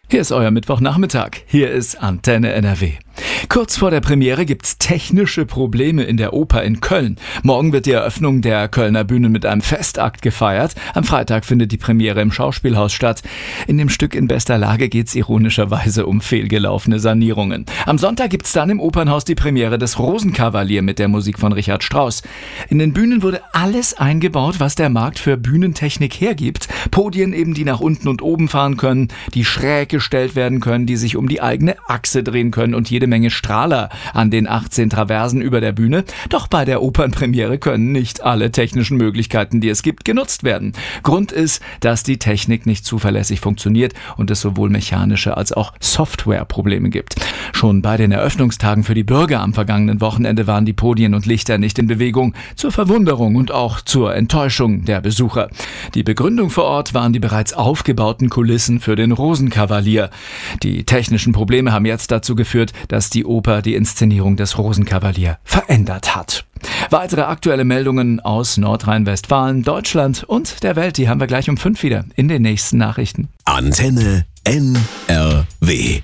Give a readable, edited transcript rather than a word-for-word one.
Hier ist euer Mittwochnachmittag. Hier ist Antenne NRW. Kurz vor der Premiere gibt's technische Probleme in der Oper in Köln. Morgen wird die Eröffnung der Kölner Bühne mit einem Festakt gefeiert. Am Freitag findet die Premiere im Schauspielhaus statt. In dem Stück In bester Lage geht's ironischerweise um fehlgelaufene Sanierungen. Am Sonntag gibt's dann im Opernhaus die Premiere des Rosenkavalier mit der Musik von Richard Strauss. In den Bühnen wurde alles eingebaut, was der Markt für Bühnentechnik hergibt. Podien eben, die nach unten und oben fahren können, die schräg gestellt werden können, die sich um die eigene Achse drehen können und jede Menge Strahler an den 18 Traversen über der Bühne. Doch bei der Opernpremiere können nicht alle technischen Möglichkeiten, die es gibt, genutzt werden. Grund ist, dass die Technik nicht zuverlässig funktioniert und es sowohl mechanische als auch Softwareprobleme gibt. Schon bei den Eröffnungstagen für die Bürger am vergangenen Wochenende waren die Podien und Lichter nicht in Bewegung, zur Verwunderung und auch zur Enttäuschung der Besucher. Die Begründung vor Ort waren die bereits aufgebauten Kulissen für den Rosenkavalier. Die technischen Probleme haben jetzt dazu geführt, dass die Oper die Inszenierung des Rosenkavalier verändert hat. Weitere aktuelle Meldungen aus Nordrhein-Westfalen, Deutschland und der Welt, die haben wir gleich um 5 wieder in den nächsten Nachrichten. Antenne NRW.